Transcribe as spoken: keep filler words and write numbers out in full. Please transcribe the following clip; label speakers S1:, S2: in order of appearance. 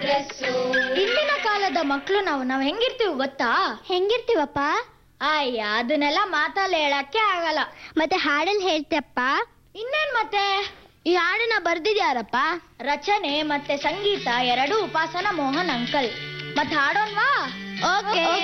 S1: ಇಂದಿನ ಕಾಲದ ಮಕ್ಕಳು ನಾವು ನಾವ್ ಹೆಂಗಿರ್ತೀವಿ ಗೊತ್ತಾ?
S2: ಹೆಂಗಿರ್ತೀವಪ್ಪ?
S1: ಅಯ್ಯ, ಅದನ್ನೆಲ್ಲ ಮಾತಲ್ಲಿ ಹೇಳಕ್ಕೆ ಆಗಲ್ಲ.
S2: ಮತ್ತೆ ಹಾಡಲ್ಲಿ ಹೇಳ್ತೇಪ್ಪ.
S1: ಇನ್ನೇನ್ ಮತ್ತೆ?
S2: ಈ ಹಾಡನ್ನ ಬರ್ದಿದ್ಯಾರಪ್ಪ?
S1: ರಚನೆ ಮತ್ತೆ ಸಂಗೀತ ಎರಡೂ ಉಪಾಸನ ಮೋಹನ್ ಅಂಕಲ್. ಮತ್ ಹಾಡೋನ್ವಾ?
S2: ಓಕೆ.